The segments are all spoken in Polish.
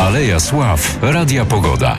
Aleja Sław Radia Pogoda.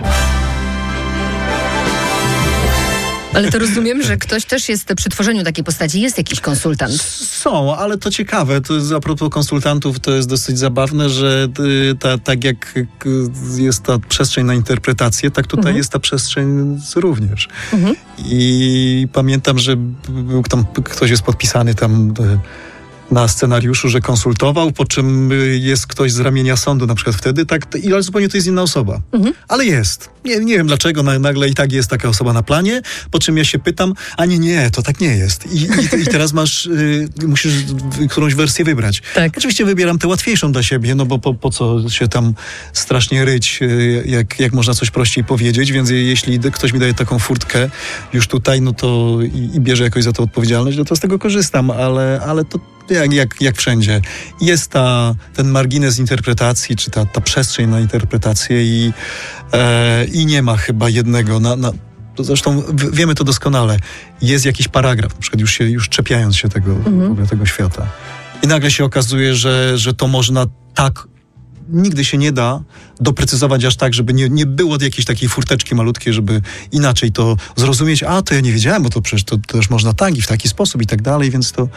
Ale to rozumiem, że ktoś też jest przy tworzeniu takiej postaci, jest jakiś konsultant. Są, ale to ciekawe, to jest, a propos konsultantów, to jest dosyć zabawne, że tak jak jest ta przestrzeń na interpretację, tak tutaj jest ta przestrzeń również. I pamiętam, że był tam, ktoś jest podpisany tam na scenariuszu, że konsultował, po czym jest ktoś z ramienia sądu, na przykład wtedy, tak, ale zupełnie to jest inna osoba. Ale jest. Nie wiem dlaczego, nagle i tak jest taka osoba na planie, po czym ja się pytam, a nie, to tak nie jest. I teraz musisz którąś wersję wybrać. Tak. Oczywiście wybieram tę łatwiejszą dla siebie, no bo po co się tam strasznie ryć, jak można coś prościej powiedzieć, więc jeśli ktoś mi daje taką furtkę już tutaj, no to i bierze jakoś za to odpowiedzialność, no to z tego korzystam, ale to jak wszędzie. Jest ten margines interpretacji, czy ta przestrzeń na interpretację i nie ma chyba jednego. Zresztą wiemy to doskonale. Jest jakiś paragraf, na przykład już czepiając się tego świata. I nagle się okazuje, że to można tak, nigdy się nie da doprecyzować aż tak, żeby nie było jakiejś takiej furteczki malutkiej, żeby inaczej to zrozumieć. To ja nie wiedziałem, bo to przecież to też można tak i w taki sposób i tak dalej, więc to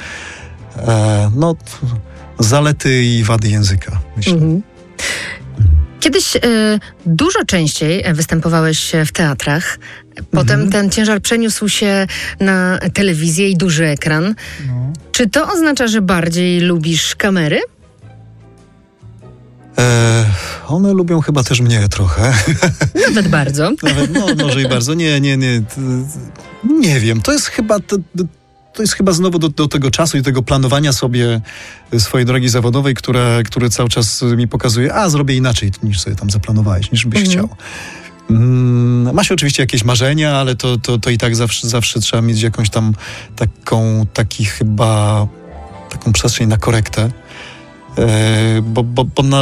zalety i wady języka, myślę. Kiedyś dużo częściej występowałeś w teatrach. Potem ten ciężar przeniósł się na telewizję i duży ekran. Czy to oznacza, że bardziej lubisz kamery? One lubią chyba też mnie trochę. Nawet bardzo. Może i bardzo. Nie wiem. To jest chyba znowu do tego czasu i tego planowania sobie swojej drogi zawodowej, które cały czas mi pokazuje, zrobię inaczej niż sobie tam zaplanowałeś, niż byś chciał. Ma się oczywiście jakieś marzenia, ale to i tak zawsze trzeba mieć jakąś tam taką przestrzeń na korektę. Bo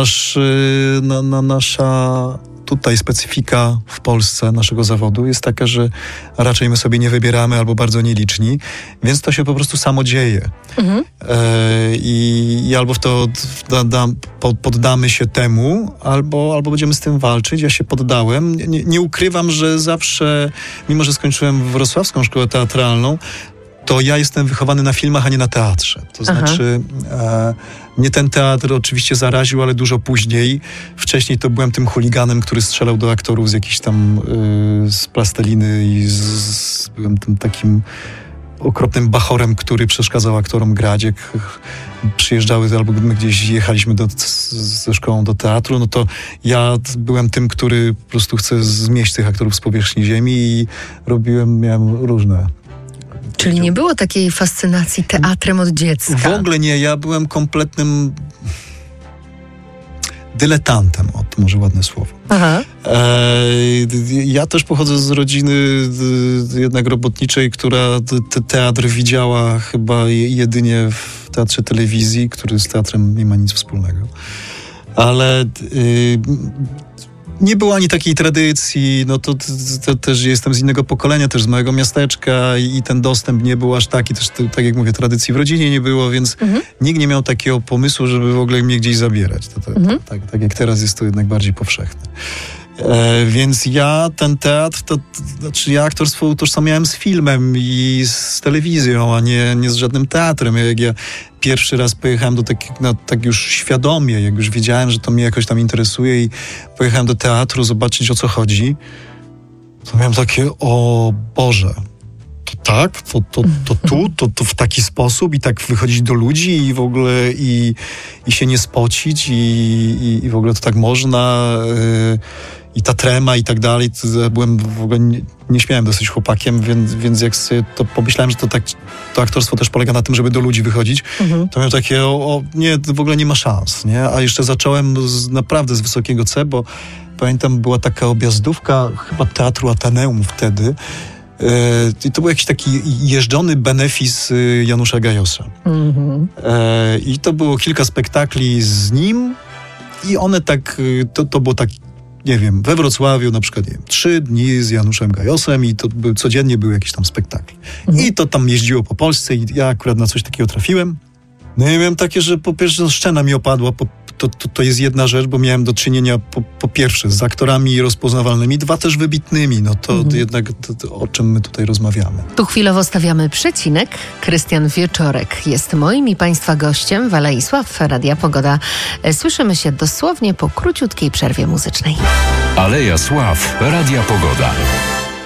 nasza tutaj specyfika w Polsce naszego zawodu jest taka, że raczej my sobie nie wybieramy albo bardzo nieliczni, więc to się po prostu samo dzieje. I albo poddamy się temu, albo będziemy z tym walczyć. Ja się poddałem. Nie ukrywam, że zawsze, mimo że skończyłem Wrocławską Szkołę Teatralną, to ja jestem wychowany na filmach, a nie na teatrze. To znaczy, mnie ten teatr oczywiście zaraził, ale dużo później. Wcześniej to byłem tym chuliganem, który strzelał do aktorów z jakiejś tam z plasteliny i byłem tym takim okropnym bachorem, który przeszkadzał aktorom grać. Jak przyjeżdżały albo my gdzieś jechaliśmy ze szkołą do teatru, no to ja byłem tym, który po prostu chce zmieść tych aktorów z powierzchni ziemi i miałem różne. Czyli nie było takiej fascynacji teatrem od dziecka? W ogóle nie. Ja byłem kompletnym dyletantem. To może ładne słowo. Ja też pochodzę z rodziny jednak robotniczej, która teatr widziała chyba jedynie w teatrze telewizji, który z teatrem nie ma nic wspólnego. Ale nie było ani takiej tradycji, to też jestem z innego pokolenia, też z małego miasteczka i ten dostęp nie był aż taki, też tak jak mówię, tradycji w rodzinie nie było, więc nikt nie miał takiego pomysłu, żeby w ogóle mnie gdzieś zabierać. Tak jak teraz jest to jednak bardziej powszechne. Więc ja ten teatr, ja aktorstwo utożsamiałem z filmem i z telewizją, a nie z żadnym teatrem. Jak ja pierwszy raz pojechałem tak już świadomie, jak już wiedziałem, że to mnie jakoś tam interesuje i pojechałem do teatru zobaczyć, o co chodzi, to miałem takie, o Boże, to tak? To w taki sposób i tak wychodzić do ludzi i w ogóle i się nie spocić i w ogóle to tak można... I ta trema i tak dalej, byłem w ogóle nieśmiałym dosyć chłopakiem, więc jak sobie to pomyślałem, że to aktorstwo też polega na tym, żeby do ludzi wychodzić, to miałem takie, nie, w ogóle nie ma szans, nie? A jeszcze zacząłem naprawdę z wysokiego C, bo pamiętam, była taka objazdówka chyba Teatru Ateneum wtedy, i to był jakiś taki jeżdżony benefis Janusza Gajosa. I to było kilka spektakli z nim i one tak, to było tak, nie wiem, we Wrocławiu na przykład, 3 dni z Januszem Gajosem i to codziennie był jakiś tam spektakl. I to tam jeździło po Polsce i ja akurat na coś takiego trafiłem. No i miałem takie, że po pierwsze szczena mi opadła to jest jedna rzecz, bo miałem do czynienia po pierwsze z aktorami rozpoznawalnymi, dwa też wybitnymi. No to jednak to, o czym my tutaj rozmawiamy. Tu chwilowo stawiamy przecinek. Krystian Wieczorek jest moim i Państwa gościem w Alei Sław Radia Pogoda. Słyszymy się dosłownie po króciutkiej przerwie muzycznej. Aleja Sław Radia Pogoda.